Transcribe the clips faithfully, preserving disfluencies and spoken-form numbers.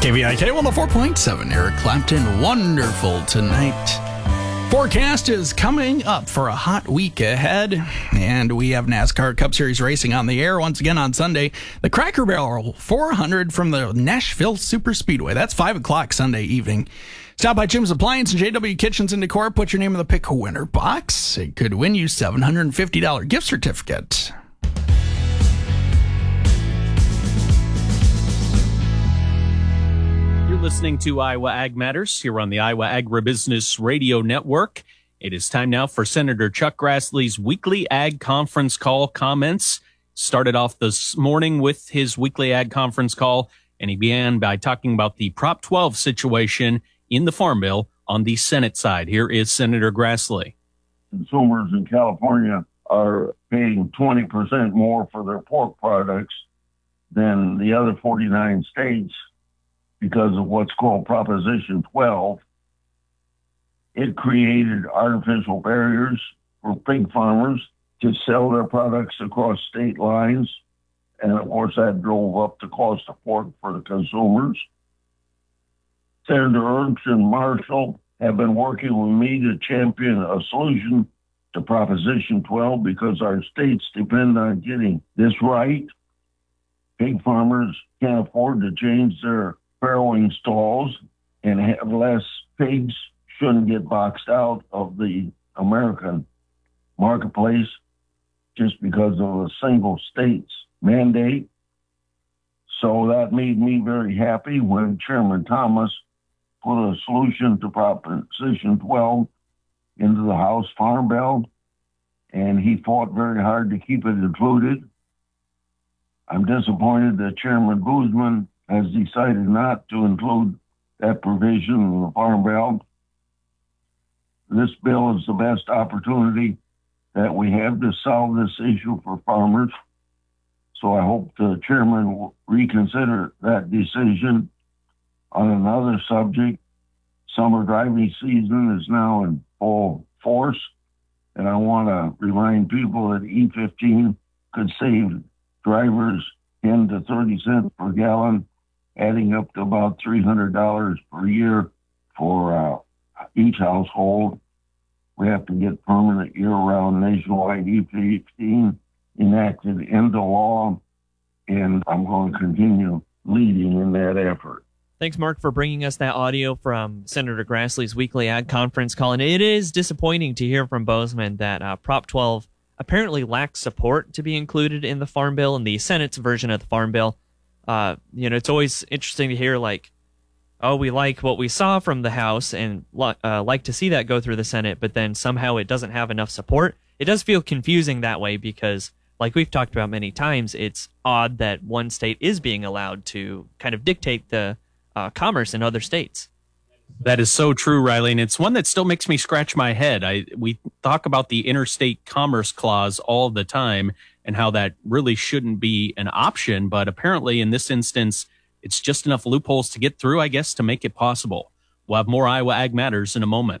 K V I K one oh four point seven, Eric Clapton, wonderful tonight. Forecast is coming up for a hot week ahead, and we have NASCAR Cup Series racing on the air once again on Sunday. The Cracker Barrel four hundred from the Nashville Super Speedway. That's five o'clock Sunday evening. Stop by Jim's Appliance and J W Kitchens and Decor. Put your name in the Pick Winner box. It could win you seven hundred fifty dollars gift certificate. You're listening to Iowa Ag Matters here on the Iowa Agribusiness Radio Network. It is time now for Senator Chuck Grassley's weekly Ag Conference Call comments. Started off this morning with his weekly Ag Conference Call, and he began by talking about the Prop twelve situation in the Farm Bill on the Senate side. Here is Senator Grassley. Consumers in California are paying twenty percent more for their pork products than the other forty-nine states because of what's called Proposition twelve. It created artificial barriers for pig farmers to sell their products across state lines. And of course, that drove up the cost of pork for the consumers. Senator Ernst and Marshall have been working with me to champion a solution to Proposition twelve because our states depend on getting this right. Pig farmers can't afford to change their farrowing stalls and have less pigs, shouldn't get boxed out of the American marketplace just because of a single state's mandate. So that made me very happy when Chairman Thomas put a solution to Proposition twelve into the House Farm Bill, and he fought very hard to keep it included. I'm disappointed that Chairman Boozman has decided not to include that provision in the Farm Bill. This bill is the best opportunity that we have to solve this issue for farmers. So I hope the chairman will reconsider that decision. On another subject, summer driving season is now in full force, and I want to remind people that E fifteen could save drivers ten to thirty cents per gallon, adding up to about three hundred dollars per year for uh, each household. We have to get permanent year-round nationwide E fifteen enacted into law, and I'm going to continue leading in that effort. Thanks, Mark, for bringing us that audio from Senator Grassley's weekly Ag Conference call. And it is disappointing to hear from Boozman that uh, Prop twelve apparently lacks support to be included in the Farm Bill and the Senate's version of the Farm Bill. Uh, you know, it's always interesting to hear, like, oh, we like what we saw from the House and uh, like to see that go through the Senate, but then somehow it doesn't have enough support. It does feel confusing that way because, like we've talked about many times, it's odd that one state is being allowed to kind of dictate the uh, commerce in other states. That is so true, Riley, and it's one that still makes me scratch my head. I we talk about the interstate commerce clause all the time and how that really shouldn't be an option, but apparently in this instance, it's just enough loopholes to get through, I guess, to make it possible. We'll have more Iowa Ag Matters in a moment.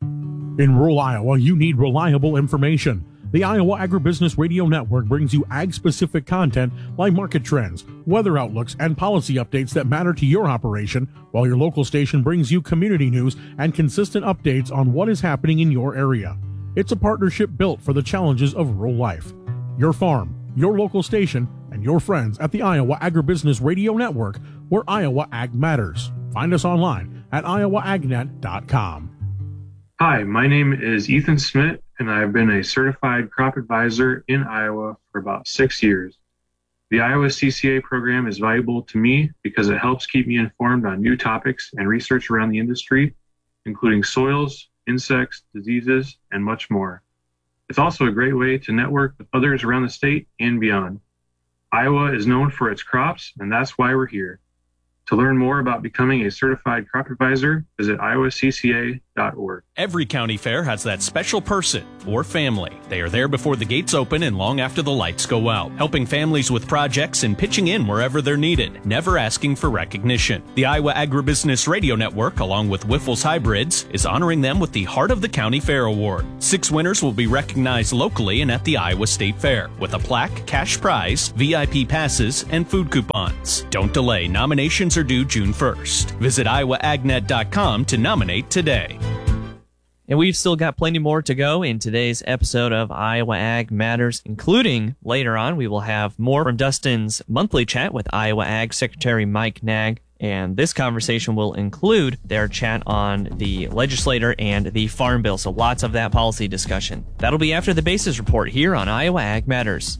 In rural Iowa, you need reliable information. The Iowa Agribusiness Radio Network brings you ag-specific content like market trends, weather outlooks, and policy updates that matter to your operation, while your local station brings you community news and consistent updates on what is happening in your area. It's a partnership built for the challenges of rural life. Your farm, your local station, and your friends at the Iowa Agribusiness Radio Network, where Iowa Ag matters. Find us online at iowa ag net dot com. Hi, my name is Ethan Smith, and I've been a certified crop advisor in Iowa for about six years. The Iowa C C A program is valuable to me because it helps keep me informed on new topics and research around the industry, including soils, insects, diseases, and much more. It's also a great way to network with others around the state and beyond. Iowa is known for its crops, and that's why we're here. To learn more about becoming a certified crop advisor, visit iowa c c a dot org. Every county fair has that special person or family. They are there before the gates open and long after the lights go out, helping families with projects and pitching in wherever they're needed, never asking for recognition. The Iowa Agribusiness Radio Network, along with Wiffles Hybrids, is honoring them with the Heart of the County Fair Award. Six winners will be recognized locally and at the Iowa State Fair, with a plaque, cash prize, V I P passes, and food coupons. Don't delay. Nominations are due June first. Visit iowa ag net dot com to nominate today. And we've still got plenty more to go in today's episode of Iowa Ag Matters, including later on we will have more from Dustin's monthly chat with Iowa Ag Secretary Mike Nag. And this conversation will include their chat on the legislator and the Farm Bill. So lots of that policy discussion. That'll be after the Basis Report here on Iowa Ag Matters.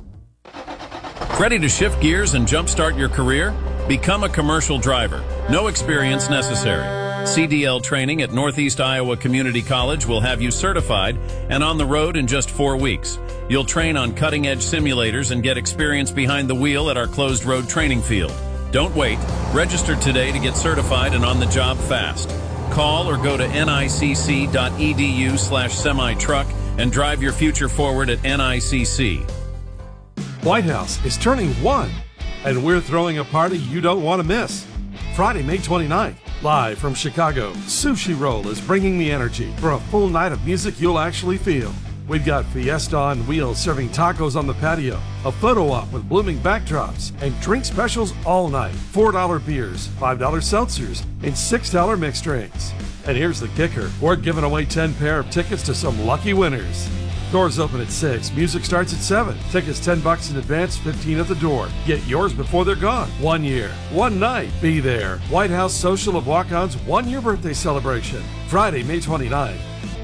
Ready to shift gears and jumpstart your career? Become a commercial driver. No experience necessary. C D L training at Northeast Iowa Community College will have you certified and on the road in just four weeks. You'll train on cutting-edge simulators and get experience behind the wheel at our closed road training field. Don't wait. Register today to get certified and on the job fast. Call or go to nicc dot e d u slash semi-truck and drive your future forward at N I C C. White House is turning one, and we're throwing a party you don't want to miss. Friday, May twenty-ninth, live from Chicago, Sushi Roll is bringing the energy for a full night of music you'll actually feel. We've got Fiesta on wheels serving tacos on the patio, a photo op with blooming backdrops, and drink specials all night. four dollar beers, five dollar seltzers, and six dollar mixed drinks. And here's the kicker. We're giving away ten pair of tickets to some lucky winners. Doors open at six. Music starts at seven. Tickets ten bucks in advance, fifteen at the door. Get yours before they're gone. One year, one night. Be there. White House Social of Walk-On's one-year birthday celebration. Friday, May twenty-ninth.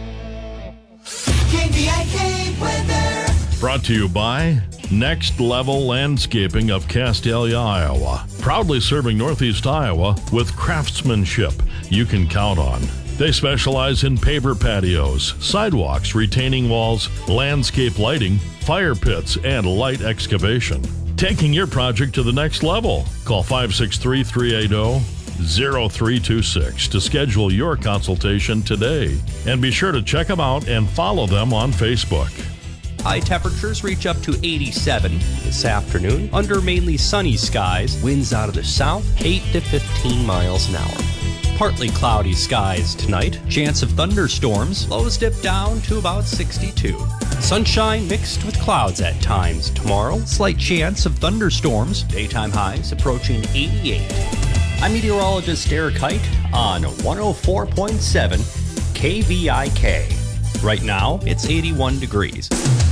K V I K weather. Brought to you by Next Level Landscaping of Castalia, Iowa. Proudly serving Northeast Iowa with craftsmanship you can count on. They specialize in paver patios, sidewalks, retaining walls, landscape lighting, fire pits, and light excavation. Taking your project to the next level. Call five six three, three eight zero, zero three two six to schedule your consultation today. And be sure to check them out and follow them on Facebook. High temperatures reach up to eighty-seven this afternoon under mainly sunny skies. Winds out of the south, eight to fifteen miles an hour. Partly cloudy skies tonight. Chance of thunderstorms. Lows dip down to about sixty-two. Sunshine mixed with clouds at times tomorrow. Slight chance of thunderstorms. Daytime highs approaching eighty-eight. I'm meteorologist Derek Height on one oh four point seven K V I K. Right now, it's eighty-one degrees.